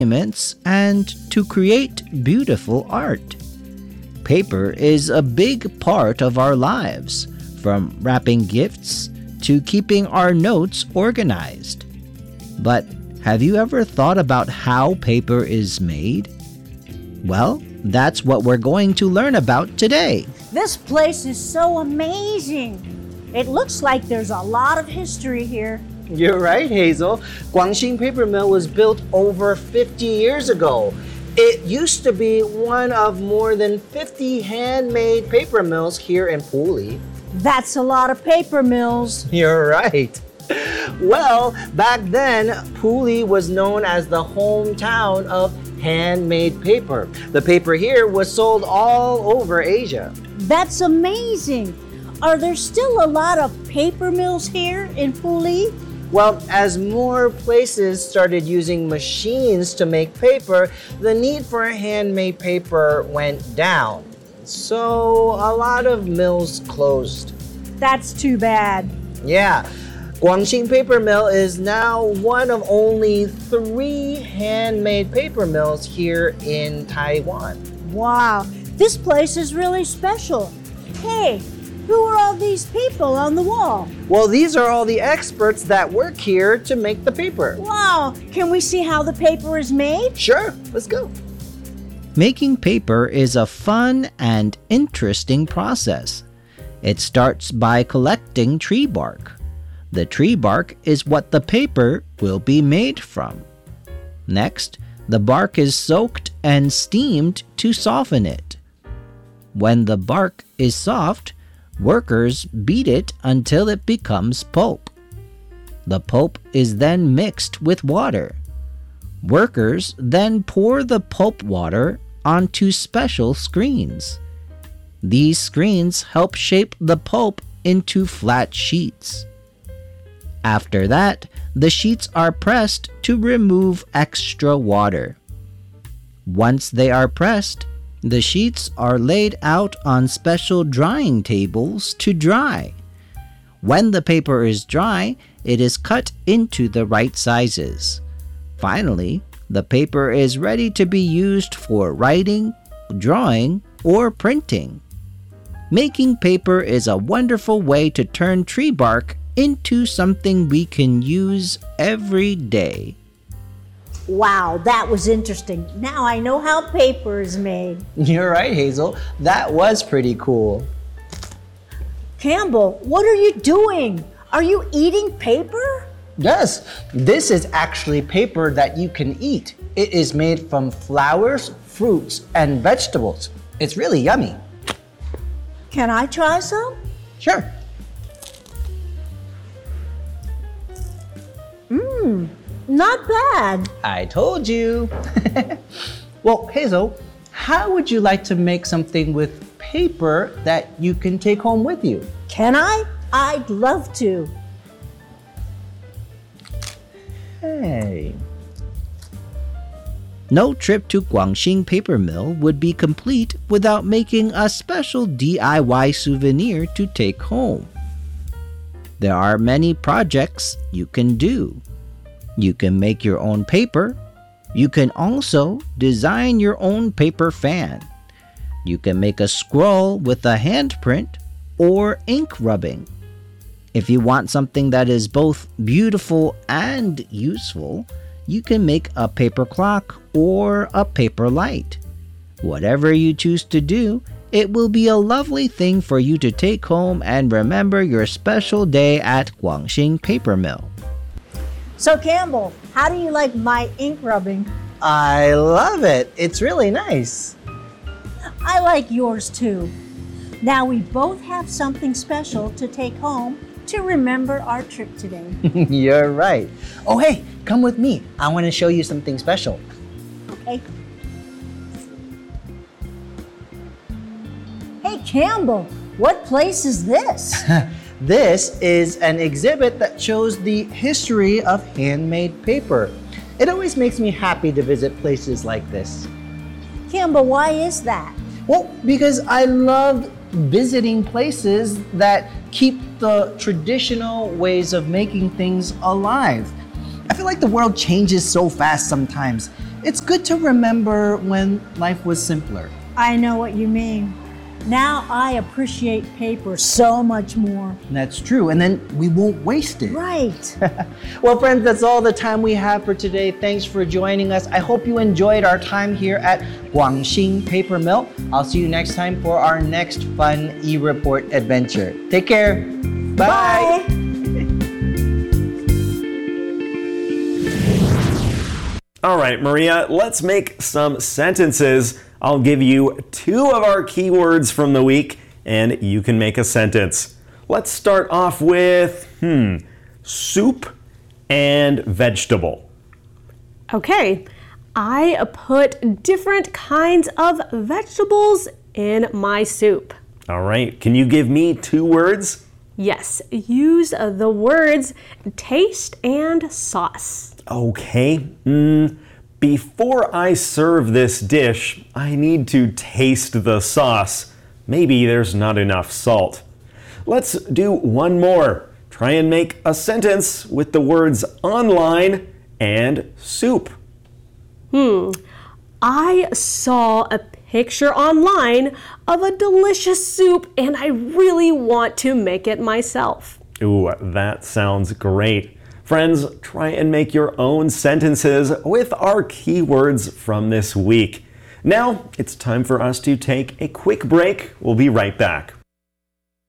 documents and to create beautiful art. Paper is a big part of our lives, from wrapping gifts to keeping our notes organized. But have you ever thought about how paper is made? Well, that's what we're going to learn about today. This place is so amazing. It looks like there's a lot of history here. You're right, Hazel. Guangxing Paper Mill was built over 50 years ago. It used to be one of more than 50 handmade paper mills here in Puli. That's a lot of paper mills. You're right. Well, back then, Puli was known as the hometown of handmade paper. The paper here was sold all over Asia. That's amazing. Are there still a lot of paper mills here in Puli? Well, as more places started using machines to make paper, the need for handmade paper went down. So a lot of mills closed. That's too bad. Yeah. Guangxing Paper Mill is now one of only 3 handmade paper mills here in Taiwan. Wow, this place is really special. Hey, who are all these people on the wall? Well, these are all the experts that work here to make the paper. Wow, can we see how the paper is made? Sure, let's go. Making paper is a fun and interesting process. It starts by collecting tree bark. The tree bark is what the paper will be made from. Next, the bark is soaked and steamed to soften it. When the bark is soft, workers beat it until it becomes pulp. The pulp is then mixed with water. Workers then pour the pulp water onto special screens. These screens help shape the pulp into flat sheets. After that, the sheets are pressed to remove extra water. Once they are pressed, the sheets are laid out on special drying tables to dry. When the paper is dry, it is cut into the right sizes. Finally, the paper is ready to be used for writing, drawing, or printing. Making paper is a wonderful way to turn tree bark into something we can use every day. Wow, that was interesting. Now I know how paper is made. You're right, Hazel. That was pretty cool. Campbell, what are you doing? Are you eating paper? Yes, this is actually paper that you can eat. It is made from flowers, fruits, and vegetables. It's really yummy. Can I try some? Sure. Not bad. I told you. Well, Hazel, how would you like to make something with paper that you can take home with you? Can I? I'd love to. Hey. No trip to Guangxing Paper Mill would be complete without making a special DIY souvenir to take home. There are many projects you can do. You can make your own paper. You can also design your own paper fan. You can make a scroll with a handprint or ink rubbing. If you want something that is both beautiful and useful, you can make a paper clock or a paper light. Whatever you choose to do, it will be a lovely thing for you to take home and remember your special day at Guangxing Paper Mill. So Campbell, how do you like my ink rubbing? I love it. It's really nice. I like yours too. Now we both have something special to take home to remember our trip today. You're right. Oh, hey, come with me. I want to show you something special. Okay. Hey Campbell, what place is this? This is an exhibit that shows the history of handmade paper. It always makes me happy to visit places like this. Campbell, why is that? Well, because I love visiting places that keep the traditional ways of making things alive. I feel like the world changes so fast sometimes, It's good to remember when life was simpler. I know what you mean. Now I appreciate paper so much more. That's true, and then we won't waste it. Right. Well, friends, that's all the time we have for today. Thanks for joining us. I hope you enjoyed our time here at Guangxing Paper Mill. I'll see you next time for our next fun e-report adventure. Take care. Bye. All right, Maria, let's make some sentences. I'll give you 2 of our keywords from the week, and you can make a sentence. Let's start off with, soup and vegetable. Okay, I put different kinds of vegetables in my soup. All right, can you give me 2 words? Yes, use the words taste and sauce. Okay, before I serve this dish, I need to taste the sauce. Maybe there's not enough salt. Let's do one more. Try and make a sentence with the words online and soup. I saw a picture online of a delicious soup and I really want to make it myself. Ooh, that sounds great. Friends, try and make your own sentences with our keywords from this week. Now, it's time for us to take a quick break. We'll be right back.